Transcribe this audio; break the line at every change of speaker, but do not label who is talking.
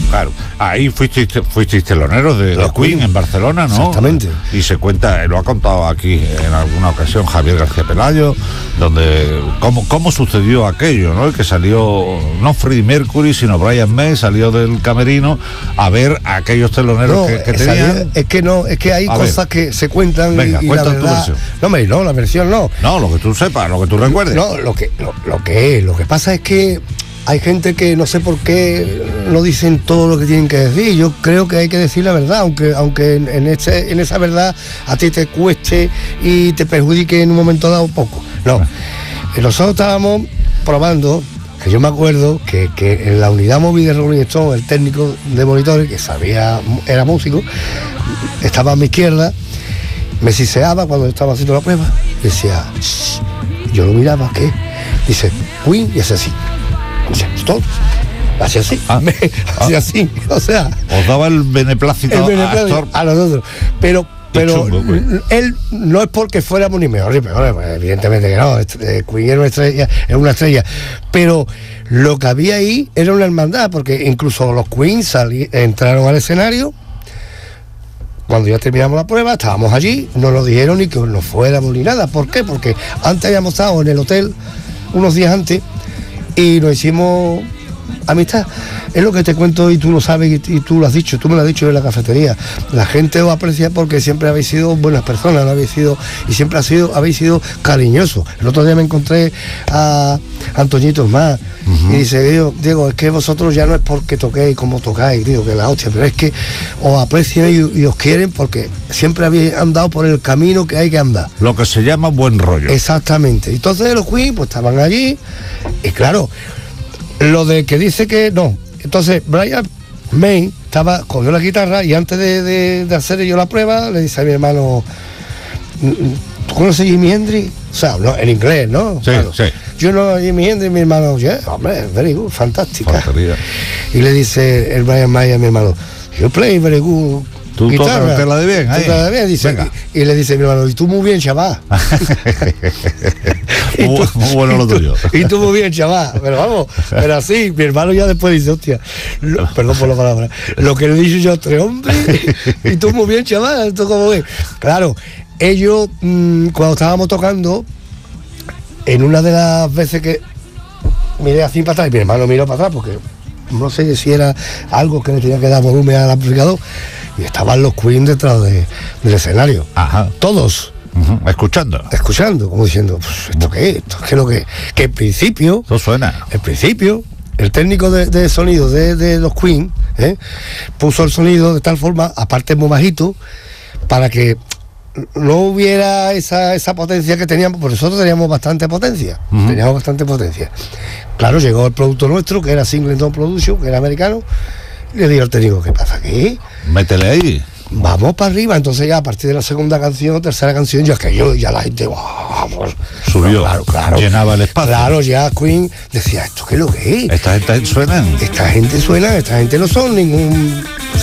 Claro, ahí fuisteis teloneros de Queen en Barcelona, ¿no?
Exactamente.
Y se cuenta, lo ha contado aquí en alguna ocasión Javier García Pelayo, donde cómo sucedió aquello, ¿no? El que salió, no Freddie Mercury, sino Brian May, salió del camerino a ver a aquellos teloneros que tenían.
Es que hay cosas que se cuentan.
Venga,
y
cuenta
la verdad,
tu versión.
No, la versión no.
No, lo que tú sepas, lo que tú recuerdes.
No, lo que pasa es que hay gente que no sé por qué no dicen todo lo que tienen que decir. Yo creo que hay que decir la verdad, aunque en esa verdad a ti te cueste y te perjudique en un momento dado un poco. No, nosotros estábamos probando, que yo me acuerdo que en la unidad móvil de Rolling Stone, el técnico de monitores, que era músico, estaba a mi izquierda, me siseaba cuando yo estaba haciendo la prueba, decía, shh. Yo lo miraba, ¿qué? Dice, Queen, y hace así. O sea, todo. Hacía así. Hacía así. O sea.
Os daba el beneplácito
a nosotros. Pero
chungo,
él no es porque fuéramos ni mejores ni peores, pues, evidentemente que no. Queen es una estrella. Pero lo que había ahí era una hermandad, porque incluso los Queen entraron al escenario. Cuando ya terminamos la prueba, estábamos allí, no nos dijeron ni que nos fuéramos ni nada. ¿Por qué? Porque antes habíamos estado en el hotel unos días antes y nos hicimos amistad. Es lo que te cuento y tú lo sabes y tú lo has dicho, tú me lo has dicho en la cafetería. La gente os aprecia porque siempre habéis sido buenas personas, ¿no? Y siempre habéis sido cariñosos. El otro día me encontré a Antoñito más y dice, Diego, es que vosotros ya no es porque toquéis como tocáis, digo, que la hostia, pero es que os aprecian y os quieren porque siempre habéis andado por el camino que hay que andar.
Lo que se llama buen rollo.
Exactamente. Entonces los Queen pues estaban allí y claro, lo de que dice que no. Entonces Brian May cogió la guitarra y antes de hacer yo la prueba le dice a mi hermano, ¿tú conoces Jimi Hendrix? O sea, no, en inglés, ¿no?
Sí, claro. Sí.
Yo no, Jimi Hendrix, mi hermano, hombre, very good, fantástica.
Fantasía.
Y le dice el Brian May a mi hermano, you play very good.
Tú tocas la de bien, ahí.
La de bien, dice, y le dice mi hermano, y tú muy bien, chaval.
Muy bueno lo tuyo.
Y tú muy bien, chaval. Pero vamos, pero así, mi hermano ya después dice, hostia, perdón por la palabra, lo que le he dicho yo a este hombre, y tú muy bien, chaval, esto como ves. Claro, ellos, cuando estábamos tocando, en una de las veces que miré así para atrás, y mi hermano miró para atrás, porque no sé si era algo que le tenía que dar volumen al amplificador, y estaban los Queen detrás del escenario.
Ajá.
Todos. Escuchando, como diciendo, pues, ¿esto qué es? ¿Esto qué es lo que? Que en principio.
Eso suena.
En principio, el técnico de sonido de los Queen puso el sonido de tal forma, aparte muy bajito, para que no hubiera esa potencia que teníamos, porque nosotros teníamos bastante potencia. Claro, llegó el producto nuestro, que era Singleton Production, que era americano, y le digo al técnico, ¿qué pasa aquí?
Métele ahí.
Vamos para arriba. Entonces ya a partir de la segunda canción, tercera canción, ya la gente vamos,
subió,
claro,
llenaba el espacio.
Claro, ya Queen decía, ¿esto qué es lo que es?
Esta gente suena,
esta gente no son ningún